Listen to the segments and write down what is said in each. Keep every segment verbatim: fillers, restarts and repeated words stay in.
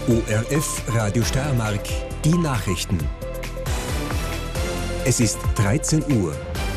O R F Radio Steiermark, die Nachrichten. Es ist dreizehn Uhr.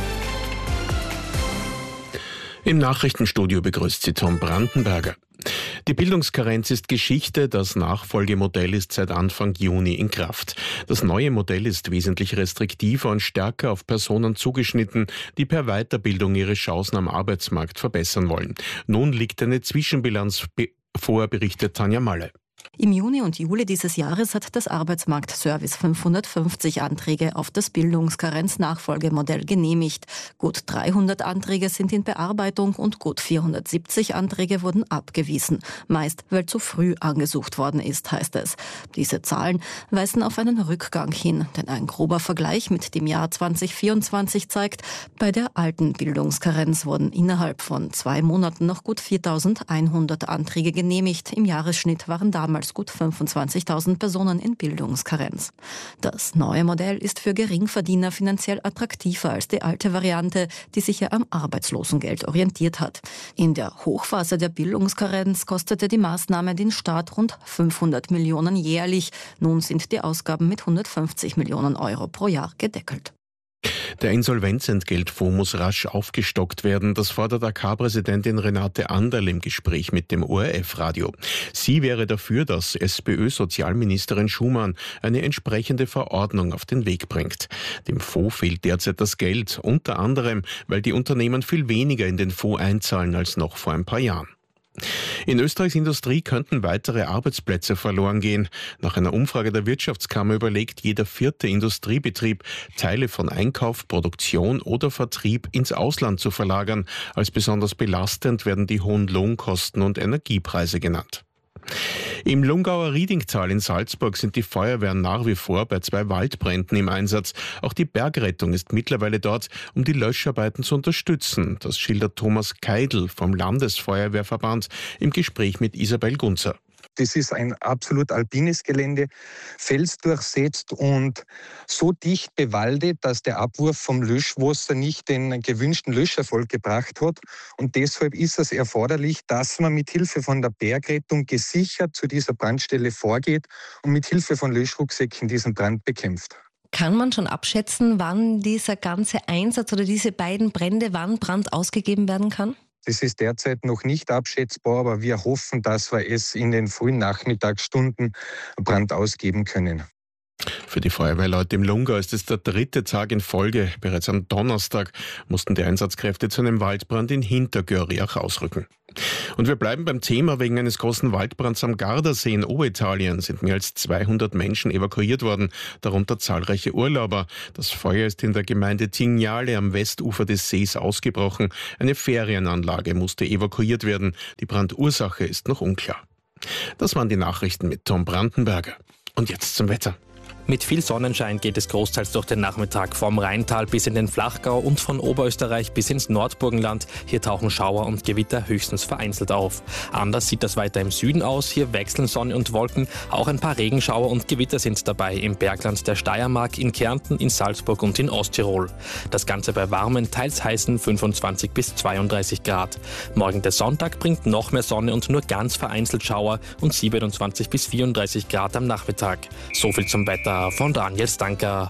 Im Nachrichtenstudio begrüßt Sie Tom Brandenberger. Die Bildungskarenz ist Geschichte, das Nachfolgemodell ist seit Anfang Juni in Kraft. Das neue Modell ist wesentlich restriktiver und stärker auf Personen zugeschnitten, die per Weiterbildung ihre Chancen am Arbeitsmarkt verbessern wollen. Nun liegt eine Zwischenbilanz vor, berichtet Tanja Malle. Im Juni und Juli dieses Jahres hat das Arbeitsmarktservice fünfhundertfünfzig Anträge auf das Bildungskarenz-Nachfolgemodell genehmigt. Gut dreihundert Anträge sind in Bearbeitung und gut vierhundertsiebzig Anträge wurden abgewiesen. Meist, weil zu früh angesucht worden ist, heißt es. Diese Zahlen weisen auf einen Rückgang hin, denn ein grober Vergleich mit dem Jahr zweitausendvierundzwanzig zeigt, bei der alten Bildungskarenz wurden innerhalb von zwei Monaten noch gut viertausendeinhundert Anträge genehmigt. Im Jahresschnitt waren damals gut fünfundzwanzigtausend Personen in Bildungskarenz. Das neue Modell ist für Geringverdiener finanziell attraktiver als die alte Variante, die sich ja am Arbeitslosengeld orientiert hat. In der Hochphase der Bildungskarenz kostete die Maßnahme den Staat rund fünfhundert Millionen jährlich. Nun sind die Ausgaben mit hundertfünfzig Millionen Euro pro Jahr gedeckelt. Der Insolvenzentgeltfonds muss rasch aufgestockt werden. Das fordert A K-Präsidentin Renate Anderl im Gespräch mit dem O R F-Radio. Sie wäre dafür, dass SPÖ-Sozialministerin Schumann eine entsprechende Verordnung auf den Weg bringt. Dem Fonds fehlt derzeit das Geld, unter anderem, weil die Unternehmen viel weniger in den Fonds einzahlen als noch vor ein paar Jahren. In Österreichs Industrie könnten weitere Arbeitsplätze verloren gehen. Nach einer Umfrage der Wirtschaftskammer überlegt jeder vierte Industriebetrieb, Teile von Einkauf, Produktion oder Vertrieb ins Ausland zu verlagern. Als besonders belastend werden die hohen Lohnkosten und Energiepreise genannt. Im Lungauer Riedingtal in Salzburg sind die Feuerwehren nach wie vor bei zwei Waldbränden im Einsatz. Auch die Bergrettung ist mittlerweile dort, um die Löscharbeiten zu unterstützen. Das schildert Thomas Keidl vom Landesfeuerwehrverband im Gespräch mit Isabel Gunzer. Das ist ein absolut alpines Gelände, felsdurchsetzt und so dicht bewaldet, dass der Abwurf vom Löschwasser nicht den gewünschten Löscherfolg gebracht hat. Und deshalb ist es erforderlich, dass man mit Hilfe von der Bergrettung gesichert zu dieser Brandstelle vorgeht und mit Hilfe von Löschrucksäcken diesen Brand bekämpft. Kann man schon abschätzen, wann dieser ganze Einsatz oder diese beiden Brände, wann Brand ausgegeben werden kann? Das ist derzeit noch nicht abschätzbar, aber wir hoffen, dass wir es in den frühen Nachmittagsstunden Brand ausgeben können. Für die Feuerwehrleute im Lungau ist es der dritte Tag in Folge. Bereits am Donnerstag mussten die Einsatzkräfte zu einem Waldbrand in Hintergörriach ausrücken. Und wir bleiben beim Thema. Wegen eines großen Waldbrands am Gardasee in Oberitalien sind mehr als zweihundert Menschen evakuiert worden, darunter zahlreiche Urlauber. Das Feuer ist in der Gemeinde Tignale am Westufer des Sees ausgebrochen. Eine Ferienanlage musste evakuiert werden. Die Brandursache ist noch unklar. Das waren die Nachrichten mit Tom Brandenberger. Und jetzt zum Wetter. Mit viel Sonnenschein geht es großteils durch den Nachmittag vom Rheintal bis in den Flachgau und von Oberösterreich bis ins Nordburgenland. Hier tauchen Schauer und Gewitter höchstens vereinzelt auf. Anders sieht das weiter im Süden aus. Hier wechseln Sonne und Wolken. Auch ein paar Regenschauer und Gewitter sind dabei im Bergland der Steiermark, in Kärnten, in Salzburg und in Osttirol. Das Ganze bei warmen, teils heißen fünfundzwanzig bis zweiunddreißig Grad. Morgen der Sonntag bringt noch mehr Sonne und nur ganz vereinzelt Schauer und siebenundzwanzig bis vierunddreißig Grad am Nachmittag. So viel zum Wetter von Daniel Stanker.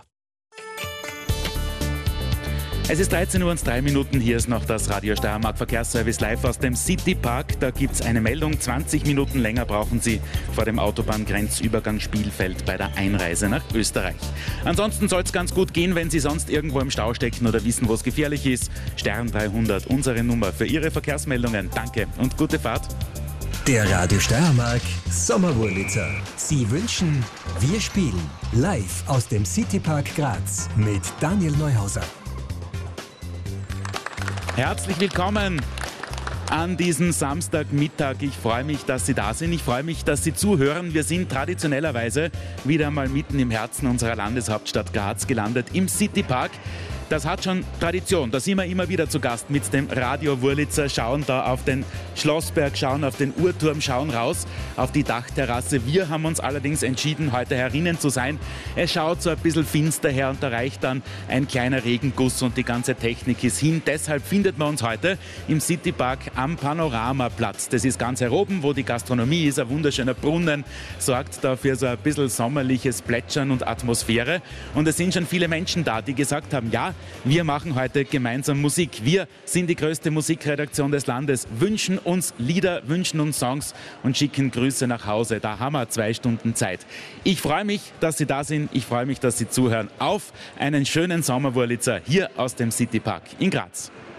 Es ist dreizehn Uhr und drei Minuten, hier ist noch das Radio Steiermark Verkehrsservice live aus dem City Park. Da gibt es eine Meldung, zwanzig Minuten länger brauchen Sie vor dem Autobahngrenzübergang Spielfeld bei der Einreise nach Österreich. Ansonsten soll es ganz gut gehen, wenn Sie sonst irgendwo im Stau stecken oder wissen, wo es gefährlich ist. Stern dreihundert, unsere Nummer für Ihre Verkehrsmeldungen. Danke und gute Fahrt. Der Radio Steiermark Sommerwurlitzer. Sie wünschen, wir spielen live aus dem Citypark Graz mit Daniel Neuhauser. Herzlich willkommen an diesem Samstagmittag. Ich freue mich, dass Sie da sind. Ich freue mich, dass Sie zuhören. Wir sind traditionellerweise wieder mal mitten im Herzen unserer Landeshauptstadt Graz gelandet, im Citypark. das hat schon Tradition. Da sind wir immer wieder zu Gast mit dem Radio Wurlitzer, schauen da auf den Schlossberg, schauen auf den Uhrturm, schauen raus auf die Dachterrasse. Wir haben uns allerdings entschieden, heute herinnen zu sein. Es schaut so ein bisschen finster her und da reicht dann ein kleiner Regenguss und die ganze Technik ist hin. Deshalb findet man uns heute im Citypark am Panoramaplatz. Das ist ganz oben, wo die Gastronomie ist. Ein wunderschöner Brunnen sorgt dafür so ein bisschen sommerliches Plätschern und Atmosphäre. Und es sind schon viele Menschen da, die gesagt haben, ja, wir machen heute gemeinsam Musik. Wir sind die größte Musikredaktion des Landes, wünschen uns Lieder, wünschen uns Songs und schicken Grüße nach Hause. Da haben wir zwei Stunden Zeit. Ich freue mich, dass Sie da sind. Ich freue mich, dass Sie zuhören. Auf einen schönen Sommerwurlitzer hier aus dem Citypark in Graz.